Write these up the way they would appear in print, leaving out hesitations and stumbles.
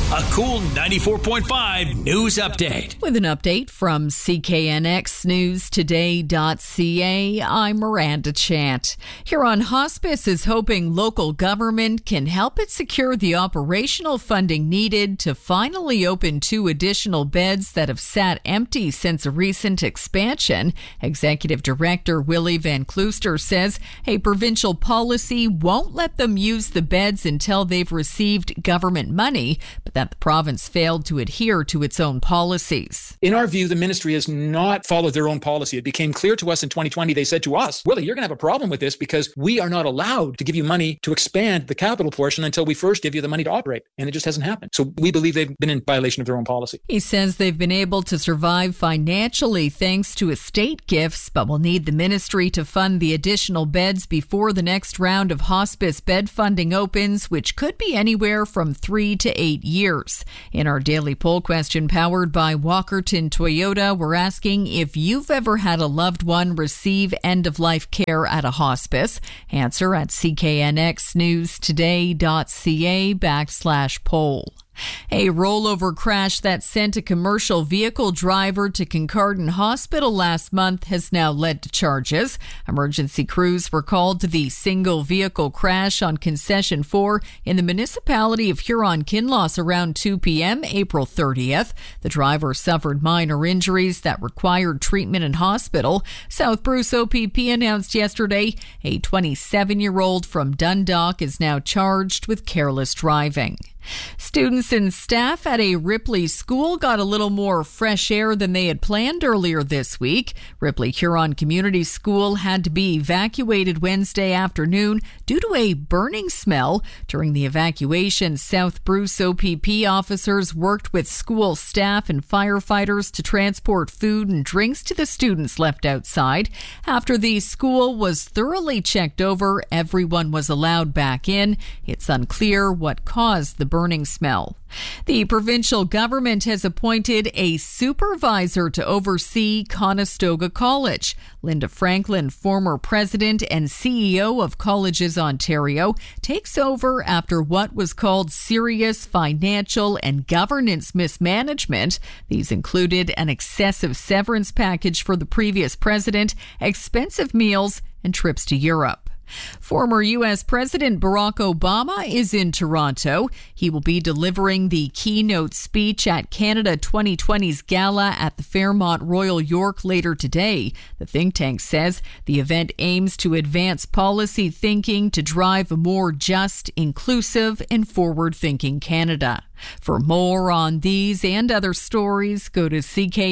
A cool 94.5 news update. With an update from CKNXNewsToday.ca, I'm Miranda Chant. Huron Hospice is hoping local government can help it secure the operational funding needed to finally open 2 additional beds that have sat empty since a recent expansion. Executive Director Willie Van Klooster says a provincial policy won't let them use the beds until they've received government money, but that the province failed to adhere to its own policies. In our view, the ministry has not followed their own policy. It became clear to us in 2020. They said to us, Willie, you're going to have a problem with this because we are not allowed to give you money to expand the capital portion until we first give you the money to operate. And it just hasn't happened. So we believe they've been in violation of their own policy. He says they've been able to survive financially thanks to estate gifts, but will need the ministry to fund the additional beds before the next round of hospice bed funding opens, which could be anywhere from 3 to 8 years. In our daily poll question powered by Walkerton Toyota, we're asking if you've ever had a loved one receive end-of-life care at a hospice. Answer at cknxnewstoday.ca/poll. A rollover crash that sent a commercial vehicle driver to Kincardine Hospital last month has now led to charges. Emergency crews were called to the single vehicle crash on Concession 4 in the municipality of Huron-Kinloss around 2 p.m. April 30th. The driver suffered minor injuries that required treatment in hospital. South Bruce OPP announced yesterday a 27-year-old from Dundalk is now charged with careless driving. Students and staff at a Ripley school got a little more fresh air than they had planned earlier this week. Ripley Huron Community School had to be evacuated Wednesday afternoon due to a burning smell. During the evacuation, South Bruce OPP officers worked with school staff and firefighters to transport food and drinks to the students left outside. After the school was thoroughly checked over, everyone was allowed back in. It's unclear what caused the burning smell. The provincial government has appointed a supervisor to oversee Conestoga College. Linda Franklin, former president and CEO of Colleges Ontario, takes over after what was called serious financial and governance mismanagement. These included an excessive severance package for the previous president, expensive meals, and trips to Europe. Former U.S. President Barack Obama is in Toronto. He will be delivering the keynote speech at Canada 2020's gala at the Fairmont Royal York later today. The think tank says the event aims to advance policy thinking to drive a more just, inclusive, and forward-thinking Canada. For more on these and other stories, go to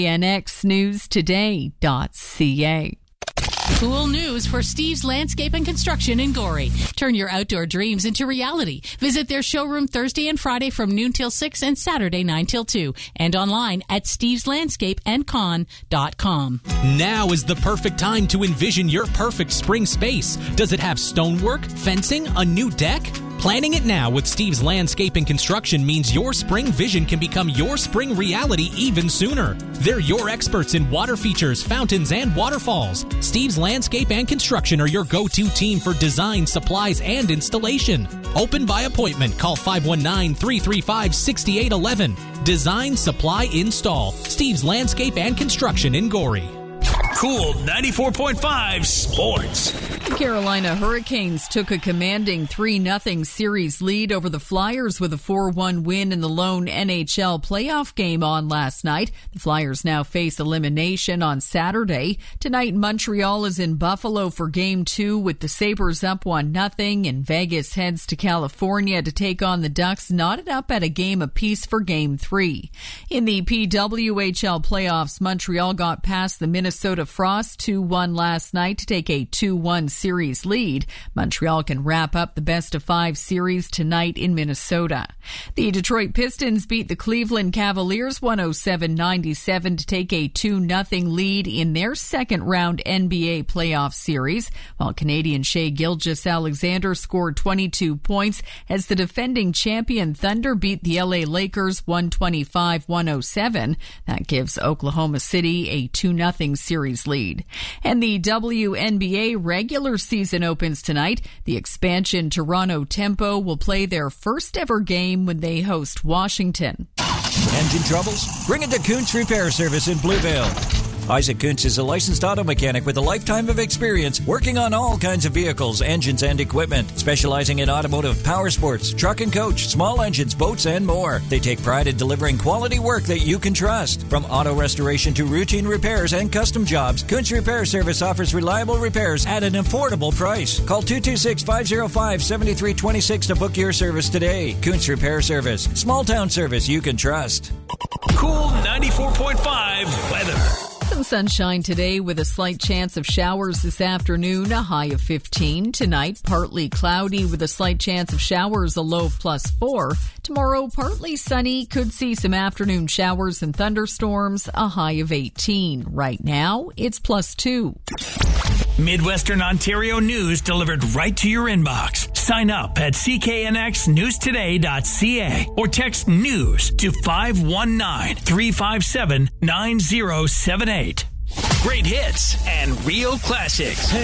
cknxnewstoday.ca. Cool news for Steve's Landscape and Construction in Gorey. Turn your outdoor dreams into reality. Visit their showroom Thursday and Friday from noon till 6 and Saturday 9 till 2. And online at steveslandscapeandcon.com. Now is the perfect time to envision your perfect spring space. Does it have stonework, fencing, a new deck? Planning it now with Steve's Landscape and Construction means your spring vision can become your spring reality even sooner. They're your experts in water features, fountains, and waterfalls. Steve's Landscape and Construction are your go-to team for design, supplies, and installation. Open by appointment. Call 519-335-6811. Design, supply, install. Steve's Landscape and Construction in Gorey. Cool 94.5 Sports. Carolina Hurricanes took a commanding 3-0 series lead over the Flyers with a 4-1 win in the lone NHL playoff game on last night. The Flyers now face elimination on Saturday. Tonight, Montreal is in Buffalo for Game 2 with the Sabres up 1-0, and Vegas heads to California to take on the Ducks, knotted up at a game apiece for Game 3. In the PWHL playoffs, Montreal got past the Minnesota Frost 2-1 last night to take a 2-1 series lead. Montreal can wrap up the best-of-5 series tonight in Minnesota. The Detroit Pistons beat the Cleveland Cavaliers 107-97 to take a 2-0 lead in their second-round NBA playoff series, while Canadian Shai Gilgeous-Alexander scored 22 points as the defending champion Thunder beat the LA Lakers 125-107. That gives Oklahoma City a 2-0 series series lead. And the WNBA regular season opens tonight. The expansion Toronto Tempo will play their first ever game when they host Washington. Engine troubles? Bring it to Kuntz Repair Service in Blueville. Isaac Kuntz is a licensed auto mechanic with a lifetime of experience working on all kinds of vehicles, engines, and equipment, specializing in automotive, power sports, truck and coach, small engines, boats, and more. They take pride in delivering quality work that you can trust. From auto restoration to routine repairs and custom jobs, Kuntz Repair Service offers reliable repairs at an affordable price. Call 226-505-7326 to book your service today. Kuntz Repair Service, small town service you can trust. Cool 94.5 weather. Some sunshine today with a slight chance of showers this afternoon, a high of 15. Tonight, partly cloudy with a slight chance of showers, a low of +4. Tomorrow, partly sunny, could see some afternoon showers and thunderstorms, a high of 18. Right now, it's +2. Midwestern Ontario news delivered right to your inbox. Sign up at cknxnewstoday.ca or text news to 519-357-9078. Great hits and real classics.